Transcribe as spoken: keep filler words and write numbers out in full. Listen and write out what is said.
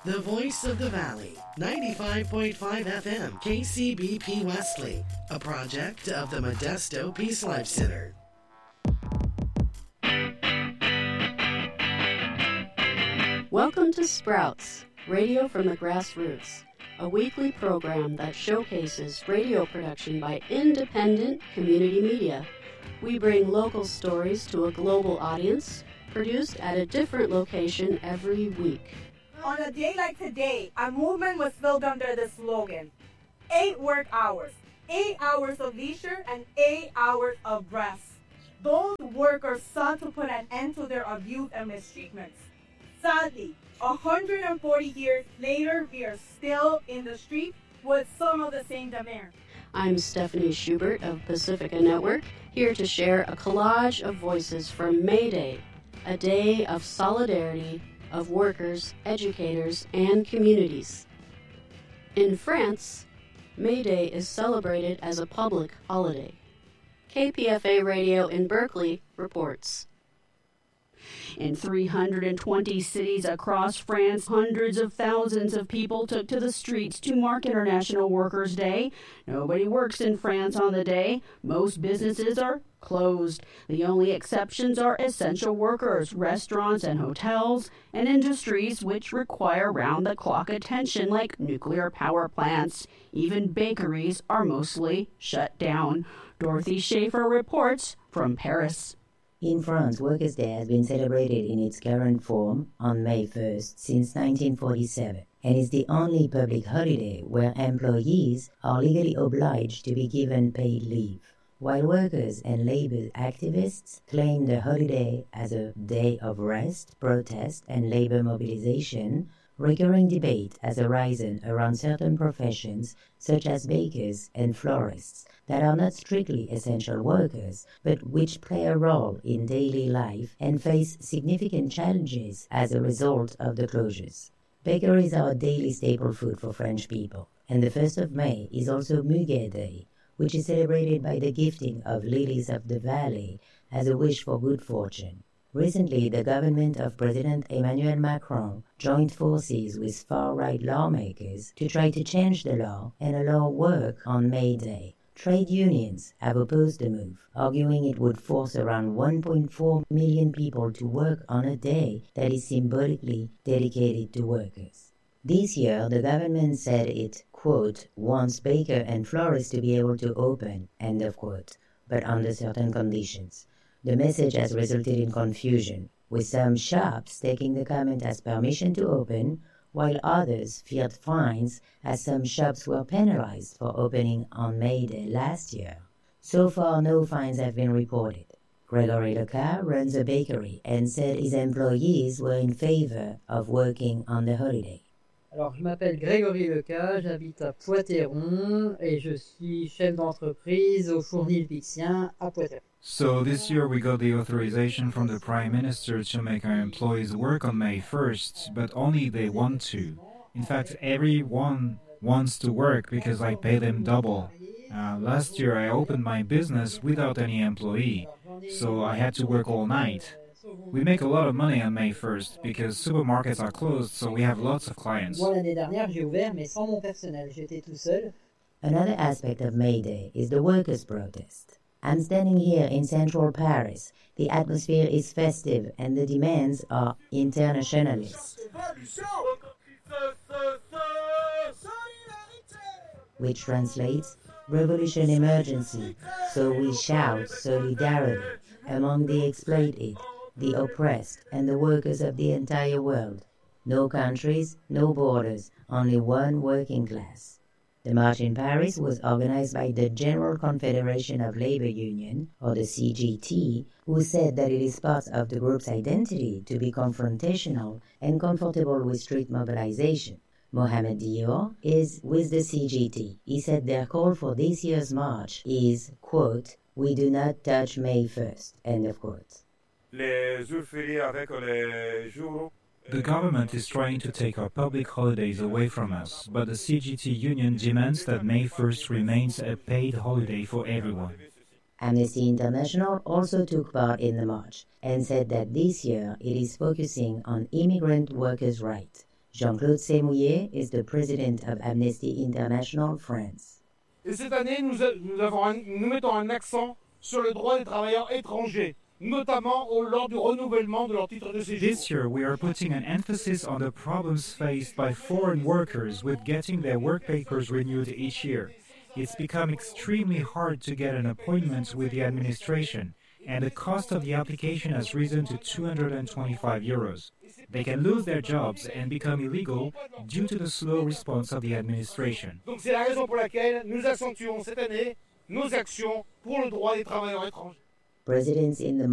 The Voice of the Valley, ninety-five point five F M, K C B P Wesley, a project of the Modesto Peace Life Center. Welcome to Sprouts, Radio from the Grassroots, a weekly program that showcases radio production by independent community media. We bring local stories to a global audience, produced at a different location every week. On a day like today, our movement was built under the slogan, eight work hours, eight hours of leisure, and eight hours of rest. Those workers sought to put an end to their abuse and mistreatments. Sadly, one hundred forty years later, we are still in the street with some of the same demands. I'm Stephanie Schubert of Pacifica Network, here to share a collage of voices from May Day, a day of solidarity of workers, educators, and communities. In France, May Day is celebrated as a public holiday. K P F A Radio in Berkeley reports. In three hundred twenty cities across France, hundreds of thousands of people took to the streets to mark International Workers' Day. Nobody works in France on the day. Most businesses are closed. The only exceptions are essential workers, restaurants and hotels, and industries which require round-the-clock attention like nuclear power plants. Even bakeries are mostly shut down. Dorothy Schaefer reports from Paris. In France, Workers' Day has been celebrated in its current form on May first since nineteen forty-seven, and is the only public holiday where employees are legally obliged to be given paid leave. While workers and labor activists claim the holiday as a day of rest, protest, and labor mobilization, recurring debate has arisen around certain professions such as bakers and florists that are not strictly essential workers, but which play a role in daily life and face significant challenges as a result of the closures. Bakeries are a daily staple food for French people, and the first of May is also Muguet Day, which is celebrated by the gifting of lilies of the valley as a wish for good fortune. Recently, the government of President Emmanuel Macron joined forces with far-right lawmakers to try to change the law and allow work on May Day. Trade unions have opposed the move, arguing it would force around one point four million people to work on a day that is symbolically dedicated to workers. This year, the government said it, quote, wants baker and florists to be able to open, end of quote, but under certain conditions. The message has resulted in confusion, with some shops taking the comment as permission to open, while others feared fines as some shops were penalized for opening on May Day last year. So far, no fines have been reported. Gregory Leca runs a bakery and said his employees were in favor of working on the holiday. Alors, je m'appelle Grégory Leca, j'habite à Poitéron et je suis chef d'entreprise au Fournil-Pixien à Poitéron. So this year we got the authorization from the Prime Minister to make our employees work on May first, but only if they want to. In fact, everyone wants to work because I pay them double. Uh, last year I opened my business without any employee, so I had to work all night. We make a lot of money on May first because supermarkets are closed, so we have lots of clients. Moi, l'année dernière, j'ai ouvert, mais sans mon personnel. J'étais tout seul. Another aspect of May Day is the workers' protest. I'm standing here in central Paris. The atmosphere is festive and the demands are internationalist, which translates revolution emergency, so we shout solidarity among the exploited, the oppressed, and the workers of the entire world. No countries, no borders, only one working class. The march in Paris was organized by the General Confederation of Labor Union, or the C G T, who said that it is part of the group's identity to be confrontational and comfortable with street mobilization. Mohamed Dior is with the C G T. He said their call for this year's march is, quote, we do not touch May first, end of quote. The government is trying to take our public holidays away from us, but the C G T union demands that May first remains a paid holiday for everyone. Amnesty International also took part in the march and said that this year it is focusing on immigrant workers' rights. Jean-Claude Sémouillet is the president of Amnesty International France. Et cette année, nous, a, nous, avons un, nous mettons un accent sur le droit des travailleurs étrangers, notamment au, lors du renouvellement de leur titre de séjour. This year, we are putting an emphasis on the problems faced by foreign workers with getting their work papers renewed each year. It's become extremely hard to get an appointment with the administration, and the cost of the application has risen to two hundred twenty-five euros. They can lose their jobs and become illegal due to the slow response of the administration. Donc c'est la raison pour laquelle nous accentuons cette année nos actions pour le droit des travailleurs étrangers. Presidents in the